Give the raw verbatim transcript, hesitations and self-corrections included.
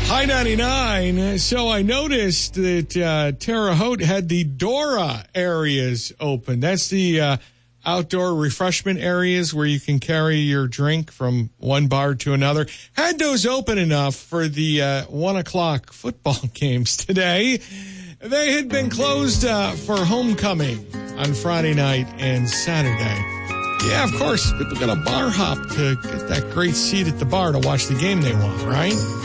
High ninety-nine. So I noticed that uh, Terre Haute had the Dora areas open. That's the uh, outdoor refreshment areas where you can carry your drink from one bar to another. Had those open enough for the uh, one o'clock football games today. They had been closed uh, for homecoming on Friday night and Saturday. Yeah, of course, people got a bar hop to get that great seat at the bar to watch the game they want, right?